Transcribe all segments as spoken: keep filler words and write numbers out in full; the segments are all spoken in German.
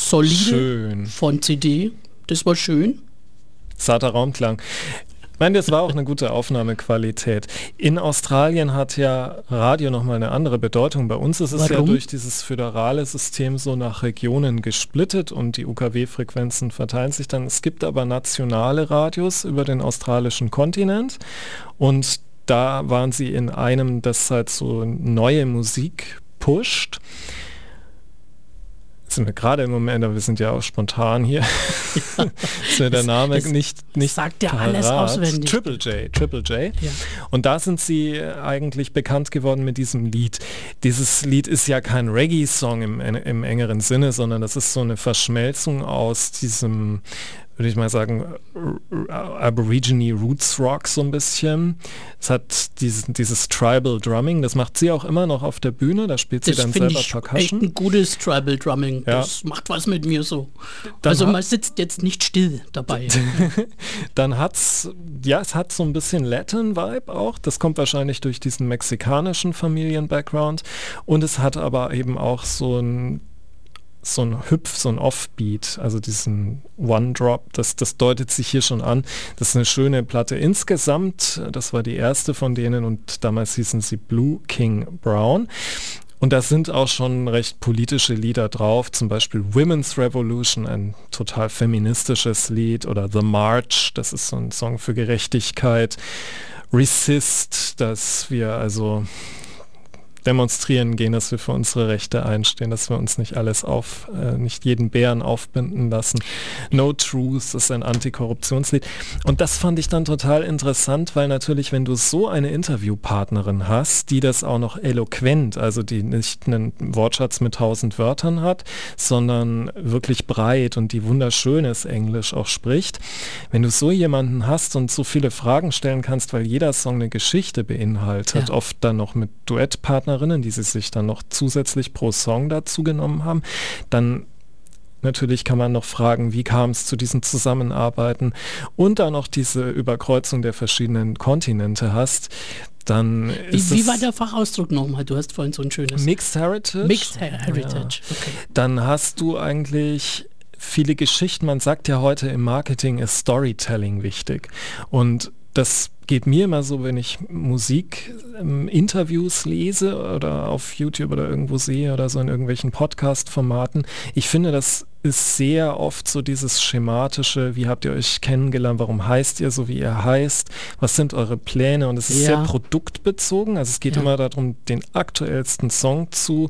solide schön. Von C D. Das war schön. Zarter Raumklang. Ich meine, das war auch eine gute Aufnahmequalität. In Australien hat ja Radio nochmal eine andere Bedeutung. Bei uns ist es Warum? ja durch dieses föderale System so nach Regionen gesplittet und die U K W-Frequenzen verteilen sich dann. Es gibt aber nationale Radios über den australischen Kontinent und da waren sie in einem, das halt so neue Musik pusht. Sind wir gerade im Moment, aber wir sind ja auch spontan hier. Ja. Ist mir der Name es, nicht, nicht sagt ja alles auswendig. Triple J, Triple J. Ja. Und da sind sie eigentlich bekannt geworden mit diesem Lied. Dieses Lied ist ja kein Reggae-Song im, im engeren Sinne, sondern das ist so eine Verschmelzung aus diesem, würde ich mal sagen, Aborigine Roots Rock so ein bisschen. Es hat dieses, dieses Tribal Drumming, das macht sie auch immer noch auf der Bühne, da spielt sie das dann selber ich Percussion. Echt ein gutes Tribal Drumming, ja. Das macht was mit mir so. Dann also man sitzt jetzt nicht still dabei. Dann hat's, ja, es hat so ein bisschen Latin-Vibe auch, das kommt wahrscheinlich durch diesen mexikanischen Familien-Background und es hat aber eben auch so ein so ein Hüpf, so ein Offbeat, also diesen One-Drop, das, das deutet sich hier schon an. Das ist eine schöne Platte insgesamt, das war die erste von denen und damals hießen sie Blue King Brown. Und da sind auch schon recht politische Lieder drauf, zum Beispiel Women's Revolution, ein total feministisches Lied, oder The March, das ist so ein Song für Gerechtigkeit. Resist, dass wir also demonstrieren gehen, dass wir für unsere Rechte einstehen, dass wir uns nicht alles auf, äh, nicht jeden Bären aufbinden lassen. No Truth ist ein Antikorruptionslied. Und das fand ich dann total interessant, weil natürlich, wenn du so eine Interviewpartnerin hast, die das auch noch eloquent, also die nicht einen Wortschatz mit tausend Wörtern hat, sondern wirklich breit und die wunderschönes Englisch auch spricht, wenn du so jemanden hast und so viele Fragen stellen kannst, weil jeder Song eine Geschichte beinhaltet, ja. Oft dann noch mit Duettpartnern, die sie sich dann noch zusätzlich pro Song dazu genommen haben, dann natürlich kann man noch fragen, wie kam es zu diesen Zusammenarbeiten und dann noch diese Überkreuzung der verschiedenen Kontinente hast, dann ist Wie, wie war der Fachausdruck nochmal? Du hast vorhin so ein schönes... Mixed Heritage. Mixed Heritage, ja. Okay. Dann hast du eigentlich viele Geschichten, man sagt ja heute im Marketing ist Storytelling wichtig und das geht mir immer so, wenn ich Musik-Interviews ähm, lese oder auf YouTube oder irgendwo sehe oder so in irgendwelchen Podcast-Formaten. Ich finde, das ist sehr oft so dieses schematische, wie habt ihr euch kennengelernt, warum heißt ihr so, wie ihr heißt, was sind eure Pläne, und es ist ja. sehr produktbezogen, also es geht ja. immer darum, den aktuellsten Song zu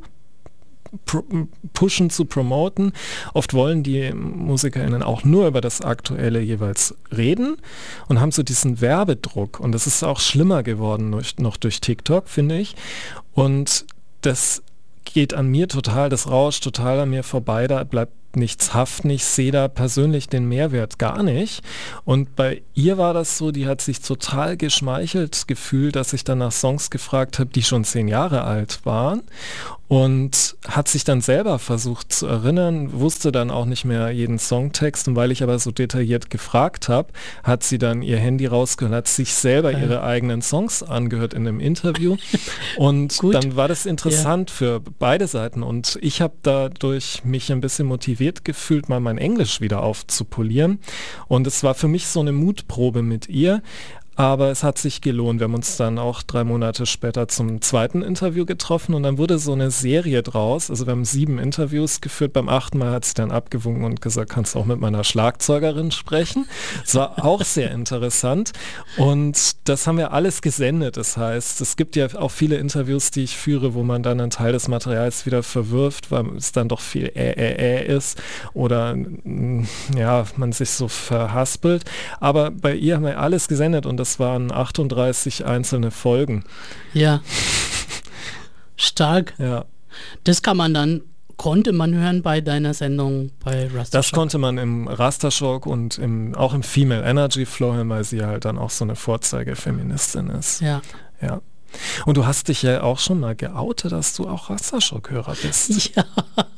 pushen, zu promoten. Oft wollen die MusikerInnen auch nur über das Aktuelle jeweils reden und haben so diesen Werbedruck, und das ist auch schlimmer geworden durch, noch durch TikTok, finde ich, und das geht an mir total, das rauscht total an mir vorbei, da bleibt nichts haften, ich sehe da persönlich den Mehrwert gar nicht, und bei ihr war das so, die hat sich total geschmeichelt gefühlt, dass ich dann nach Songs gefragt habe, die schon zehn Jahre alt waren, und hat sich dann selber versucht zu erinnern, wusste dann auch nicht mehr jeden Songtext, und weil ich aber so detailliert gefragt habe, hat sie dann ihr Handy rausgeholt, hat sich selber ja. ihre eigenen Songs angehört in einem Interview und dann war das interessant ja. für beide Seiten, und ich habe dadurch mich ein bisschen motiviert gefühlt, mal mein Englisch wieder aufzupolieren, und es war für mich so eine Mutprobe mit ihr. Aber es hat sich gelohnt. Wir haben uns dann auch drei Monate später zum zweiten Interview getroffen, und dann wurde so eine Serie draus. Also wir haben sieben Interviews geführt. Beim achten Mal hat sie dann abgewunken und gesagt, kannst du auch mit meiner Schlagzeugerin sprechen. Das war auch sehr interessant. Und das haben wir alles gesendet. Das heißt, es gibt ja auch viele Interviews, die ich führe, wo man dann einen Teil des Materials wieder verwirft, weil es dann doch viel äh, äh, äh ist oder ja, man sich so verhaspelt. Aber bei ihr haben wir alles gesendet, und das Das waren achtunddreißig einzelne Folgen. Ja. Stark. Ja. Das kann man dann, konnte man hören bei deiner Sendung bei Rastershock? Das konnte man im Rastershock und im, auch im Female Energy Flow hören, weil sie halt dann auch so eine Vorzeigefeministin ist. Ja. Ja. Und du hast dich ja auch schon mal geoutet, dass du auch Rastershock-Hörer bist. Ja,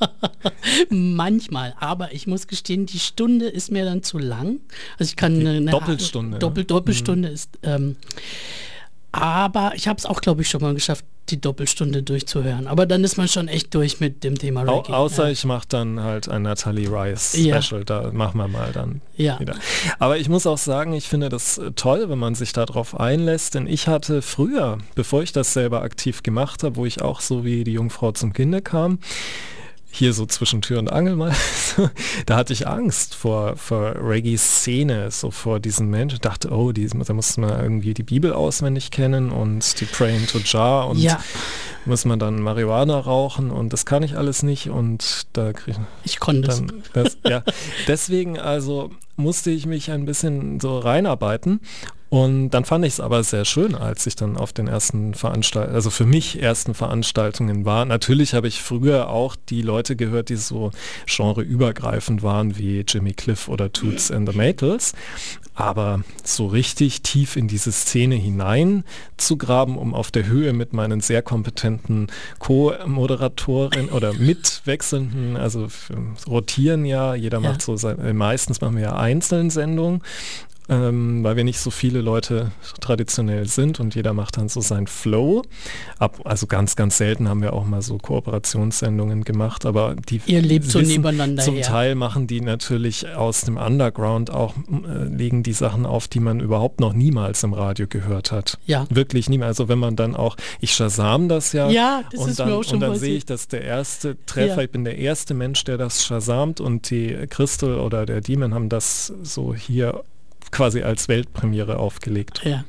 manchmal. Aber ich muss gestehen, die Stunde ist mir dann zu lang. Also ich kann die eine Doppelstunde. Doppel, Doppelstunde mhm. ist. Ähm, Aber ich habe es auch, glaube ich, schon mal geschafft, die Doppelstunde durchzuhören. Aber dann ist man schon echt durch mit dem Thema Reggae. Au außer ja. ich mache dann halt ein Natalie Rice Ja. Special, da machen wir mal dann Ja. wieder. Aber ich muss auch sagen, ich finde das toll, wenn man sich darauf einlässt, denn ich hatte früher, bevor ich das selber aktiv gemacht habe, wo ich auch so wie die Jungfrau zum Kinde kam, hier so zwischen Tür und Angel mal, da hatte ich Angst vor, vor Reggae-Szene, so vor diesen Menschen. Ich dachte, oh, die, da muss man irgendwie die Bibel auswendig kennen und die Praying to Jah und Ja. muss man dann Marihuana rauchen und das kann ich alles nicht und da kriege Ich konnte es. dann das, ja. Deswegen also musste ich mich ein bisschen so reinarbeiten. Und dann fand ich es aber sehr schön, als ich dann auf den ersten Veranstaltungen, also für mich ersten Veranstaltungen war. Natürlich habe ich früher auch die Leute gehört, die so genreübergreifend waren, wie Jimmy Cliff oder Toots and the Maytals. Aber so richtig tief in diese Szene hinein zu graben, um auf der Höhe mit meinen sehr kompetenten Co-Moderatoren oder mitwechselnden, also rotieren ja, jeder Ja. macht so sein, meistens machen wir ja einzelne Sendungen. Ähm, weil wir nicht so viele Leute traditionell sind und jeder macht dann so seinen Flow. Ab, also ganz, ganz selten haben wir auch mal so Kooperationssendungen gemacht, aber die Ihr lebt so wissen, nebeneinander zum her. Teil machen die natürlich aus dem Underground auch, äh, legen die Sachen auf, die man überhaupt noch niemals im Radio gehört hat. Ja. Wirklich niemals. Also wenn man dann auch, ich Shazam das ja, Ja, das und ist dann, mir auch schon und dann passiert. sehe ich, dass der erste Treffer, Ja. ich bin der erste Mensch, der das Shazamt und die Crystal oder der Demon haben das so hier quasi als Weltpremiere aufgelegt. Ja.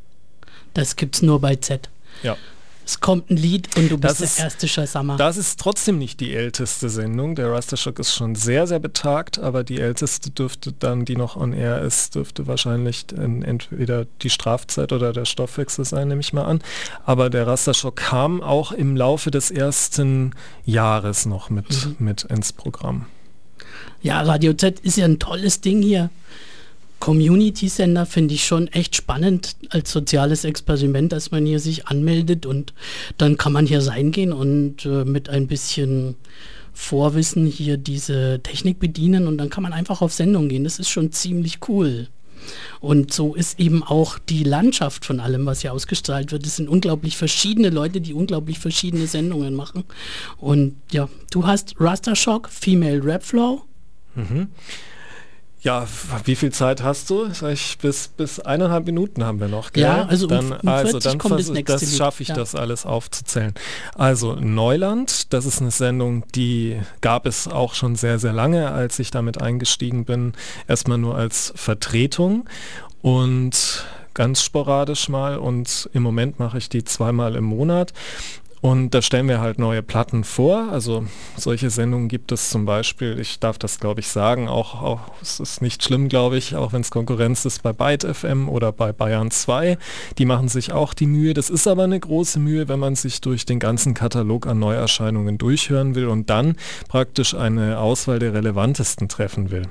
Das gibt's nur bei Z. Ja. Es kommt ein Lied und du Das bist ist- der erste Shazamer. Das ist trotzdem nicht die älteste Sendung. Der Rastershock ist schon sehr, sehr betagt, aber die älteste dürfte dann, die noch on air ist, dürfte wahrscheinlich in, entweder die Strafzeit oder der Stoffwechsel sein, nehme ich mal an. Aber der Rastershock kam auch im Laufe des ersten Jahres noch mit, Mhm. mit ins Programm. Ja, Radio Z ist ja ein tolles Ding hier. Community-Sender finde ich schon echt spannend als soziales Experiment, dass man hier sich anmeldet und dann kann man hier reingehen und äh, mit ein bisschen Vorwissen hier diese Technik bedienen und dann kann man einfach auf Sendung gehen. Das ist schon ziemlich cool. Und so ist eben auch die Landschaft von allem, was hier ausgestrahlt wird. Es sind unglaublich verschiedene Leute, die unglaublich verschiedene Sendungen machen. Und ja, du hast Rastershock, Female Rap Flow. Mhm. Ja, wie viel Zeit hast du? Sag ich, bis, bis eineinhalb Minuten haben wir noch. Gell? Ja, also um dann, um also vierzig dann kommt das versuch- nächste das Lied. schaffe ich, Ja. das alles aufzuzählen. Also Neuland, das ist eine Sendung, die gab es auch schon sehr, sehr lange, als ich damit eingestiegen bin. Erstmal nur als Vertretung und ganz sporadisch mal und im Moment mache ich die zweimal im Monat. Und da stellen wir halt neue Platten vor. Also solche Sendungen gibt es zum Beispiel, ich darf das glaube ich sagen, auch, auch es ist nicht schlimm, glaube ich, auch wenn es Konkurrenz ist bei Byte F M oder bei Bayern zwei. Die machen sich auch die Mühe. Das ist aber eine große Mühe, wenn man sich durch den ganzen Katalog an Neuerscheinungen durchhören will und dann praktisch eine Auswahl der relevantesten treffen will.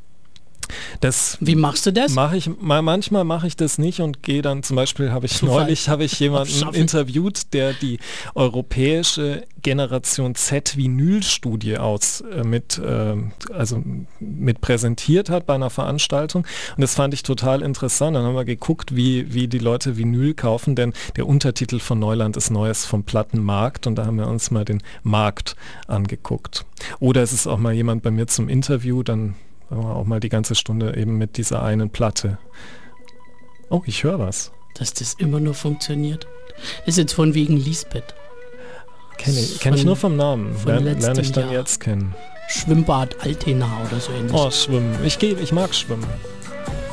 Das Wie machst du das? mache ich, ma- manchmal mache ich das nicht und gehe dann, zum Beispiel habe ich Zufall. neulich habe ich jemanden Shuffle. interviewt, der die europäische Generation Z Vinyl-Studie aus äh, mit, äh, also mit präsentiert hat bei einer Veranstaltung und das fand ich total interessant. Dann haben wir geguckt, wie, wie die Leute Vinyl kaufen, denn der Untertitel von Neuland ist Neues vom Plattenmarkt und da haben wir uns mal den Markt angeguckt. Oder es ist auch mal jemand bei mir zum Interview, dann auch mal die ganze Stunde eben mit dieser einen Platte. Oh, ich höre was. Dass das immer nur funktioniert. Ist jetzt von wegen Lisbeth. Kenne ich, kenn ich Von- nur vom Namen. von Lerne lern letztem ich dann Jahr. jetzt kennen. Schwimmbad Altena oder so ähnlich. Oh, Schwimmen. Ich gehe, ich mag Schwimmen.